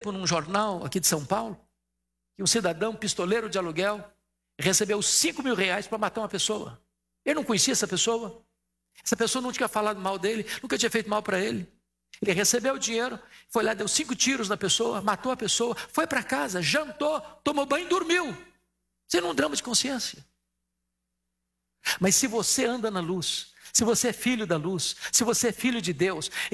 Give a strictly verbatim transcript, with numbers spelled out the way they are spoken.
tempo num jornal aqui de São Paulo que um cidadão pistoleiro de aluguel recebeu cinco mil reais para matar uma pessoa. Ele não conhecia essa pessoa. Essa pessoa não tinha falado mal dele, nunca tinha feito mal para ele. Ele recebeu o dinheiro, foi lá, deu cinco tiros na pessoa, matou a pessoa, foi para casa, jantou, tomou banho e dormiu. Sem um drama de consciência. Mas se você anda na luz, se você é filho da luz, se você é filho de Deus,